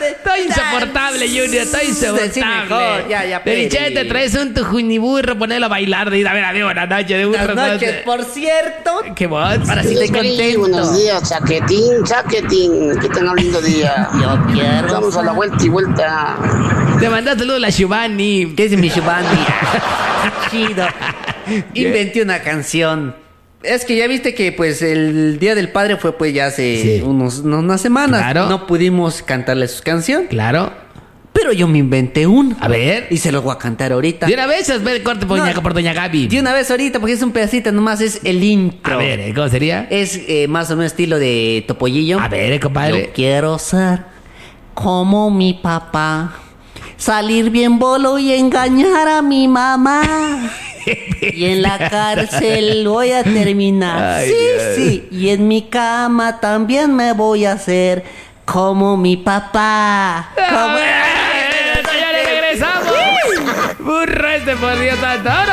Estoy insoportable, Junior, estoy insoportable. Sí, mejor, ya, Perichete, traes un tujuniburro, ponelo a bailar. A ver, buenas noches de burro. Buenas noches, por cierto. ¿Qué voz? Para si te contento. Buenos días, chaquetín. Que tengan un lindo día. Yo quiero. Vamos a la vuelta y vuelta. Te mandó saludos a la Shubani. ¿Qué es mi Shubandi? Chido. Inventé una canción. Es que ya viste que pues el Día del Padre fue pues ya hace unas semanas. Claro. No pudimos cantarle su canción. Claro. Pero yo me inventé una. A ver. Y se los voy a cantar ahorita. De una vez, ver corte por doña Gaby. De una vez ahorita, porque es un pedacito nomás, es el intro. A ver, ¿cómo sería? Es más o menos estilo de Topollillo. A ver, compadre. Yo quiero ser como mi papá, salir bien bolo y engañar a mi mamá. Y en la cárcel voy a terminar. Ay, Dios. Sí. Y en mi cama también me voy a hacer como mi papá. Ya regresamos. Burro por Dios santo.